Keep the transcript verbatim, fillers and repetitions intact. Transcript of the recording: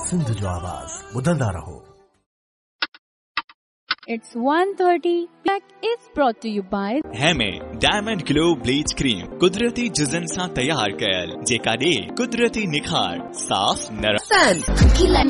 सिंध जो आवाज़ ॿुधंदा रहो। It's one thirty. Black is brought to you by हेमे diamond glow bleach cream कुदरती जुज़न सां तैयार कयल जेका ॾे कुदरती निखार साफ़ नरम।